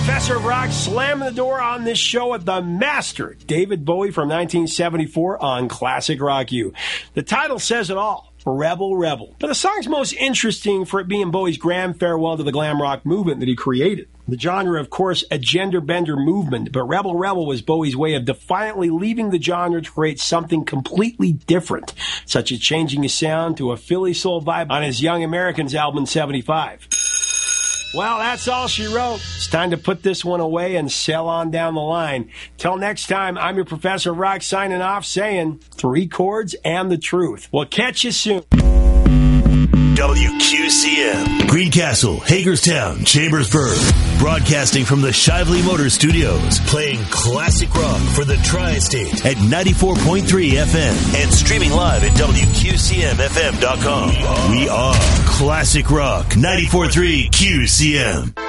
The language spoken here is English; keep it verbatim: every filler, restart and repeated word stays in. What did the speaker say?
Professor of Rock slamming the door on this show at the master, David Bowie from nineteen seventy-four on Classic Rock U. The title says it all. Rebel, Rebel. But the song's most interesting for it being Bowie's grand farewell to the glam rock movement that he created. The genre, of course, a gender-bender movement, but Rebel, Rebel was Bowie's way of defiantly leaving the genre to create something completely different, such as changing his sound to a Philly soul vibe on his Young Americans album in seventy-five. Well, that's all she wrote. It's time to put this one away and sail on down the line. Till next time, I'm your Professor of Rock signing off saying three chords and the truth. We'll catch you soon. W Q C M, Greencastle, Hagerstown, Chambersburg. Broadcasting from the Shively Motor Studios. Playing classic rock for the Tri-State at ninety-four point three F M. And streaming live at W Q C M F M dot com. We are Classic Rock ninety-four point three Q C M.